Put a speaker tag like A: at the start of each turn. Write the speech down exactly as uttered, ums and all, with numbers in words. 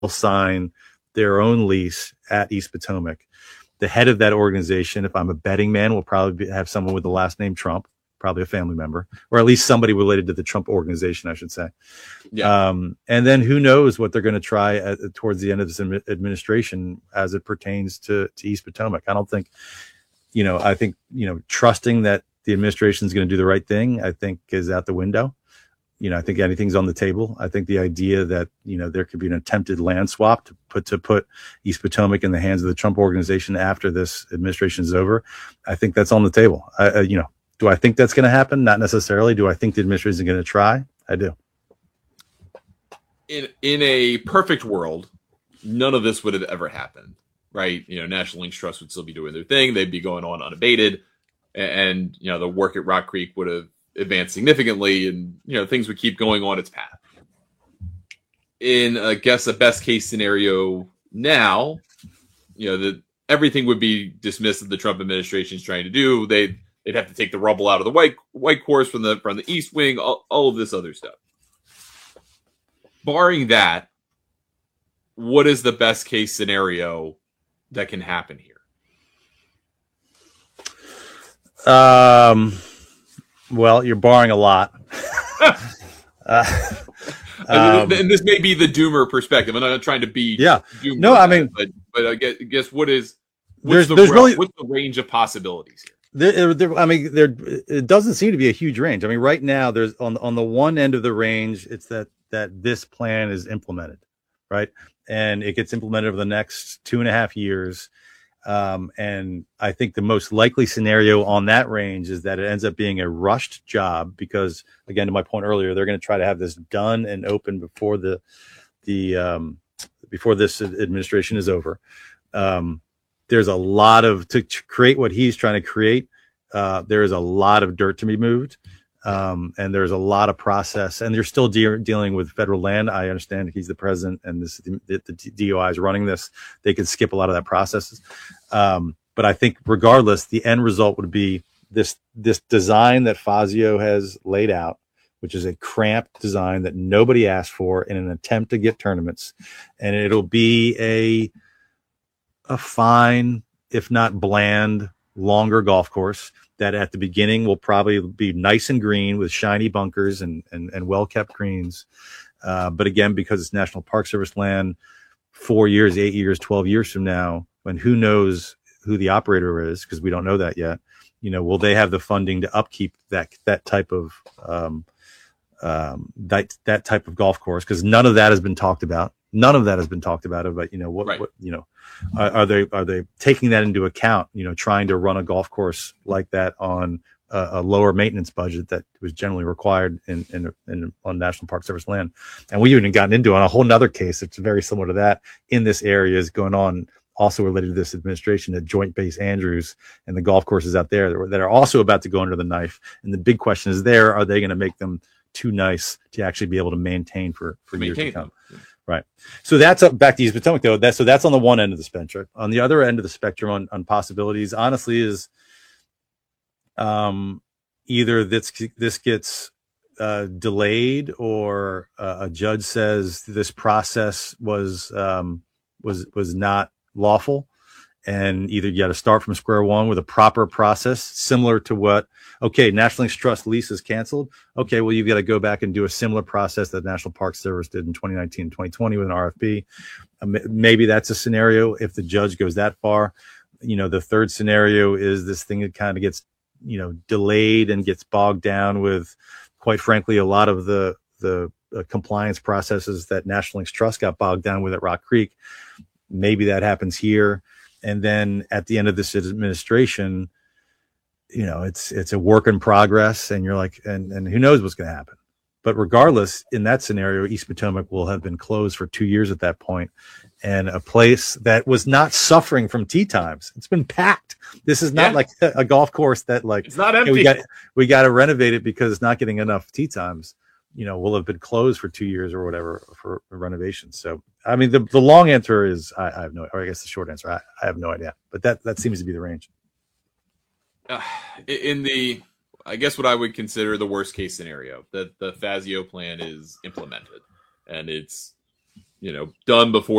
A: sign their own lease at East Potomac. The head of that organization, if I'm a betting man, will probably be, have someone with the last name Trump, probably a family member, or at least somebody related to the Trump organization, I should say. Yeah. Um, and then who knows what they're going to try at, towards the end of this administration as it pertains to, to East Potomac. I don't think, you know, I think, you know, trusting that the administration is going to do the right thing, I think is out the window. You know, I think anything's on the table. I think the idea that, you know, there could be an attempted land swap to put to put East Potomac in the hands of the Trump organization after this administration is over, I think that's on the table. I, uh, you know, do I think that's going to happen? Not necessarily. Do I think the administration is going to try? I do.
B: In in a perfect world, none of this would have ever happened, right? You know, National Links Trust would still be doing their thing. They'd be going on unabated, and, and you know, the work at Rock Creek would have advanced significantly, and you know, things would keep going on its path. In, I guess, a best case scenario now, you know, that everything would be dismissed that the Trump administration is trying to do. They they'd have to take the rubble out of the white white course from the from the East Wing, all, all of this other stuff. Barring that, what is the best case scenario that can happen here?
A: Um. Well, you're barring a lot.
B: uh, um, and this may be the doomer perspective. I'm not trying to be
A: yeah.
B: Doomer
A: no, I mean,
B: but but I guess, I guess what is what's
A: there's,
B: the
A: there's
B: realm,
A: really
B: what's the range of possibilities here?
A: There, there, I mean, there it doesn't seem to be a huge range. I mean, right now there's on on the one end of the range, it's that that this plan is implemented, right, and it gets implemented over the next two and a half years. Um, and I think the most likely scenario on that range is that it ends up being a rushed job because, again, to my point earlier, they're going to try to have this done and open before the the um, before this administration is over. Um, there's a lot of to, to create what he's trying to create. Uh, there is a lot of dirt to be moved, um, and there's a lot of process. And they're still de- dealing with federal land. I understand he's the president, and this the, the D O I is running this. They could skip a lot of that processes. Um, but I think, regardless, the end result would be this this design that Fazio has laid out, which is a cramped design that nobody asked for in an attempt to get tournaments, and it'll be a a fine, if not bland, longer golf course that at the beginning will probably be nice and green with shiny bunkers and, and, and well-kept greens. Uh, but again, because it's National Park Service land, four years, eight years, twelve years from now, when who knows who the operator is, because we don't know that yet, you know, will they have the funding to upkeep that, that type of, um, um, that, that type of golf course? Because none of that has been talked about. None of that has been talked about. But, you know, what, right. what you know, are, are they are they taking that into account? You know, trying to run a golf course like that on a, a lower maintenance budget that was generally required in, in in on National Park Service land. And we even gotten into on a whole nother case that's very similar to that in this area is going on, also related to this administration at Joint Base Andrews and the golf courses out there that are, that are also about to go under the knife. And the big question is, there are they going to make them too nice to actually be able to maintain for for years to come? Them. Right. So that's up back to East Potomac, though. That, so that's on the one end of the spectrum. On the other end of the spectrum on, on possibilities, honestly, is um, either this, this gets uh, delayed or uh, a judge says this process was um, was was not lawful. And either you got to start from square one with a proper process, similar to what, okay, National Links Trust lease is canceled. Okay, well, you've got to go back and do a similar process that National Park Service did in twenty nineteen and twenty twenty with an R F P. Um, maybe that's a scenario if the judge goes that far. You know, the third scenario is this thing that kind of gets, you know, delayed and gets bogged down with, quite frankly, a lot of the, the uh, compliance processes that National Links Trust got bogged down with at Rock Creek. Maybe that happens here. And then at the end of this administration, you know, it's it's a work in progress, and you're like, and and who knows what's going to happen. But regardless, in that scenario, East Potomac will have been closed for two years at that point, and a place that was not suffering from tee times. It's been packed. This is not yeah. like a, a golf course that like
B: it's not empty.
A: Hey, we got we got to renovate it because it's not getting enough tee times. You know, will have been closed for two years or whatever for renovations. So, I mean, the, the long answer is I, I have no, or I guess the short answer, I, I have no idea. But that that seems to be the range.
B: Uh, in the, I guess what I would consider the worst case scenario, that the Fazio plan is implemented and it's you know, done before